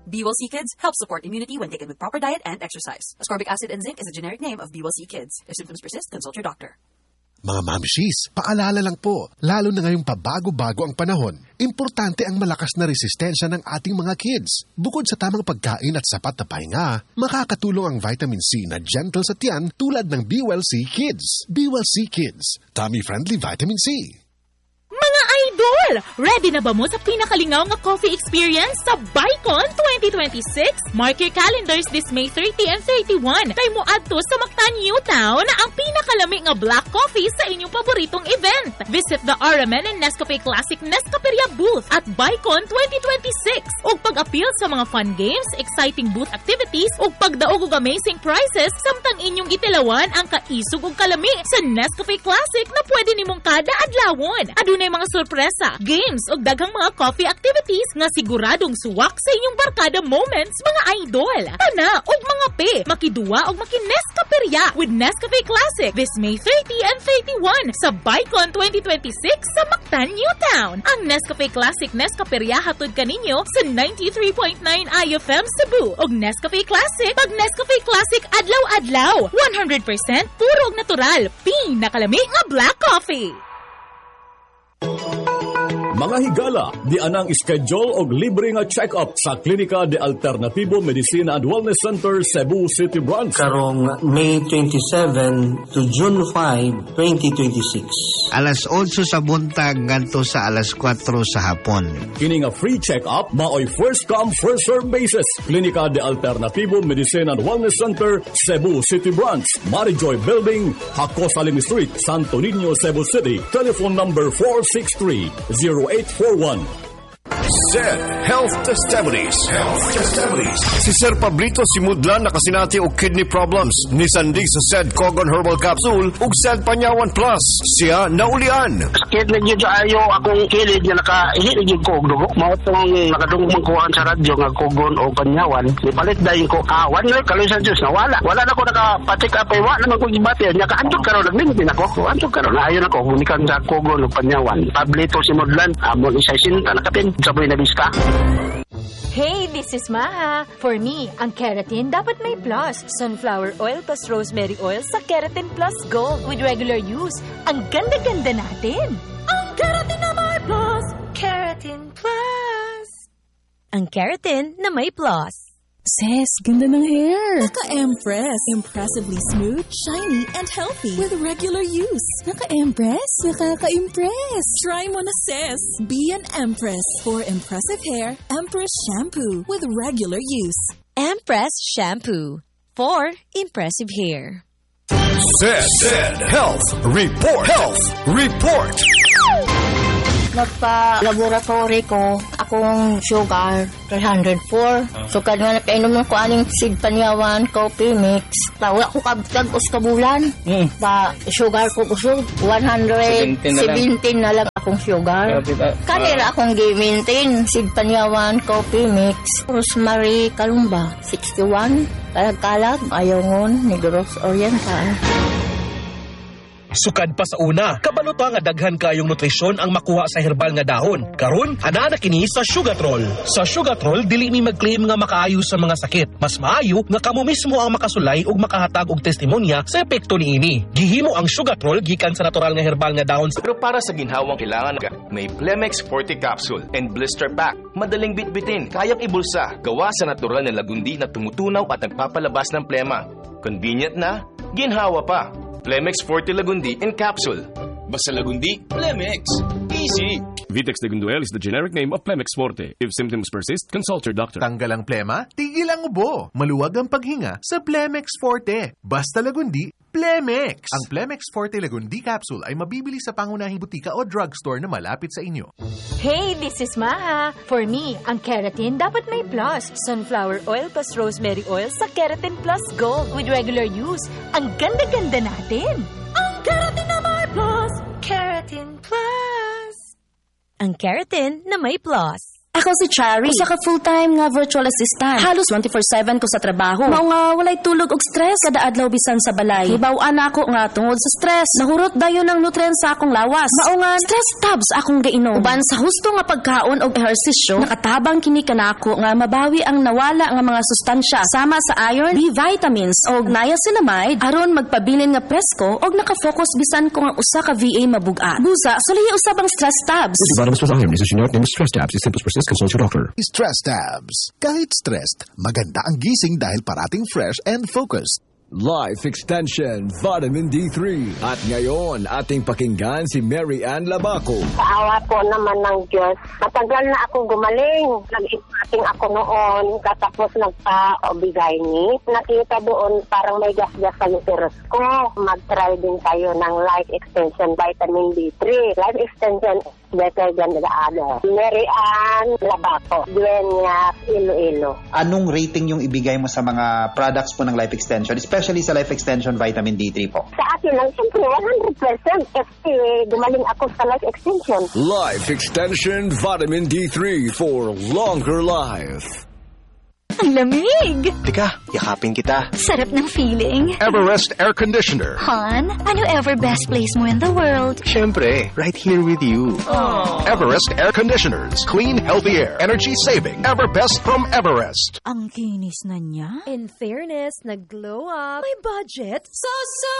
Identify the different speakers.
Speaker 1: B-Well-C Kids helps support immunity when taken with proper diet and exercise. Ascorbic acid and zinc is a generic name of B-Well-C Kids. If symptoms persist, consult your doctor.
Speaker 2: Mga mamshis, paalala lang po, lalo na ngayong pabago-bago ang panahon, importante ang malakas na resistensya ng ating mga kids. Bukod sa tamang pagkain at sapat na pahinga, makakatulong ang vitamin C na gentle sa tiyan tulad ng B-Well-C Kids. B-Well-C Kids, tummy-friendly vitamin C.
Speaker 3: Mga idol! Ready na ba mo sa pinakalingaw nga coffee experience sa BuyCon 2026? Mark your calendars this May 30 and 31. Kay mo adto sa Mactan New Town na ang pinakalami nga black coffee sa inyong paboritong event. Visit the RMN and Nescafe Classic Nescaperia booth at BuyCon 2026 ug pag-appeal sa mga fun games, exciting booth activities ug pagdaog og amazing prizes samtang inyong gitilawan ang kaisog ug kalami sa Nescafe Classic na pwede nimong kada adlawon. Adunay mga sorpresa, games ug daghang mga coffee activities nga siguradong suwak sa inyong barkada moments, mga idol. Tana ug mga pe, makiduwa ug makinescaperia with Nescafe Classic this May 30 and 31 sa BuyCon 2026 sa Mactan New Town. Ang Nescafe Classic Nescaperia hatod kaninyo sa 93.9 IFM Cebu ug Nescafe Classic pag Nescafe Classic adlaw-adlaw, 100% puro ug natural, pinakalami nga black coffee.
Speaker 4: Mga higala, di anang schedule og libre nga check-up sa Klinika de Alternativo Medicina and Wellness Center, Cebu City Branch.
Speaker 5: Karong May 27 to June 5, 2026.
Speaker 6: Alas 8 sa buntag ngadto sa alas 4 sa hapon.
Speaker 4: Kini nga free check-up maoy first come first serve basis. Klinika de Alternativo Medicina and Wellness Center, Cebu City Branch, Marijoy Building, Hakos Alim Street, Santo Niño, Cebu City. Telephone number 463-0841.
Speaker 7: Zed Health Testimonies. Si Sir Pablito Simudlan nakasinati og kidney problems. Nisandig sa Zed Cogon Herbal Capsule ug Zed Panyawan Plus. Siya naulian.
Speaker 8: Sakit na gyud ayo akong kilid nga nakaili gyud ko og dugo. Mao tong nakadungog kuan sa radyo nga Cogon o Panyawan. Ipalit dayon ko kawan nga kalisan Dios nawala. Wala na ko nakapatik apay wa naman ko gibati nya kaadto karon naglimit ako. Anto karon ayo na ko gumikan sa Cogon o Panyawan. Pablito Simudlan amon isa sinta nakapin sabay na biska.
Speaker 9: Hey, this is Maha. For me, ang keratin dapat may plus. Sunflower oil plus rosemary oil sa Keratin Plus Gold with regular use. Ang ganda-ganda natin. Ang keratin na may plus. Keratin Plus. Ang keratin na may plus.
Speaker 10: Sis, ganda ng hair. Naka-Empress. Impressively smooth, shiny, and healthy with regular use. Naka-Empress? Nakaka-impress. Try mo na, sis. Be an Empress. For impressive hair, Empress Shampoo with regular use.
Speaker 9: Empress Shampoo. For impressive hair.
Speaker 7: Zed Health Report.
Speaker 11: Nagpa-laboratory ko, akong sugar, 304. So, kadang napainom ko aning Sid Panyawan coffee mix. Wala ko kabtag uskabulan. Sugar ko usog, 117 na lang akong sugar. Kanira akong gi-maintain, Sid Panyawan coffee mix. Rosemary Kalumba, 61. Kalag-kalag, Ayongon, Negros Oriental.
Speaker 12: Sukad pa sa una, kabaluta nga daghan kayong nutrisyon ang makuha sa herbal nga dahon. Karon, ana kini sa Sugatrol. Sa Sugatrol, dili mi mag-claim nga makaayo sa mga sakit. Mas maayo nga kamo mismo ang makasulay ug makahatag og testimonya sa epekto niini. Gihimo ang Sugatrol gikan sa natural nga herbal nga dahon.
Speaker 13: Pero para sa ginhawang kailangan may Plemex Forte Capsule and Blister Pack. Madaling bitbitin, kayang ibulsa, gawa sa natural na lagundi na tumutunaw at nagpapalabas ng plema. Convenient na, ginhawa pa. Plemex Forte Lagundi in Capsule. Basta Lagundi, Plemex. Easy.
Speaker 14: Vitex Lagunduel is the generic name of Plemex Forte. If symptoms persist, consult your doctor.
Speaker 15: Tanggal ang plema, tigil ang ubo. Maluwag ang paghinga sa Plemex Forte. Basta Lagundi, Plemex. Ang Plemex Forte Lagundi Capsule ay mabibili sa pangunahing butika o drugstore na malapit sa inyo.
Speaker 9: Hey, this is Maha. For me, ang keratin dapat may plus. Sunflower oil plus rosemary oil sa Keratin Plus Gold with regular use. Ang ganda-ganda natin. Ang keratin na may plus. Keratin Plus. Ang keratin na may plus.
Speaker 16: Ako si Chari, usa ka full-time nga virtual assistant. Halos 24/7 ko sa trabaho. Mao nga walay tulog og stress kada adlaw bisan sa balay. Hibaw-an ako nga tungod sa stress. Nahurot dayon ang nutrients sa akong lawas. Mao nga stress tabs akong gainom. Uban sa husto nga pagkaon og ehersisyo, nakatabang kini kanako nga mabawi ang nawala nga mga sustansya sama sa iron, B vitamins og niacinamide aron magpabilin nga presko og nakafocus bisan ko nga usa ka VA mabuga. Busa, sulay usab ang stress tabs.
Speaker 17: Vitamins plus iron is a generic name of stress tabs. If symptoms persist, consult your doctor.
Speaker 2: Stress tabs. Kahit stressed, maganda ang gising dahil parating fresh and focused.
Speaker 18: Life Extension Vitamin D3. At ngayon, ating pakinggan si Mary Ann Labaco.
Speaker 19: Paawa po naman ng Diyos. Matagal na ako gumaling. Nag-ipating ako noon, katapos nagpa-obigay ni. Nakita doon parang may gas-gas sa uterus ko. Mag-try din tayo ng Life Extension Vitamin D3. Life Extension better than the other. Mary Ann Labaco, Dueñas, Iloilo.
Speaker 20: Anong rating yung ibigay mo sa mga products po ng Life Extension? Especially sa Life Extension Vitamin D3 po.
Speaker 19: Sa akin lang, siyempre, 100% kasi gumaling ako sa Life Extension.
Speaker 18: Life Extension Vitamin D3 for longer life.
Speaker 21: Ang lamig!
Speaker 22: Teka, yakapin kita.
Speaker 21: Sarap ng feeling.
Speaker 22: Everest Air Conditioner.
Speaker 21: Han, ano ever best place mo in the world?
Speaker 22: Siyempre, right here with you.
Speaker 21: Aww.
Speaker 22: Everest Air Conditioners. Clean, healthy air. Energy saving. Ever best from Everest.
Speaker 23: Ang kinis na niya.
Speaker 24: In fairness, nag-glow up.
Speaker 23: May budget. So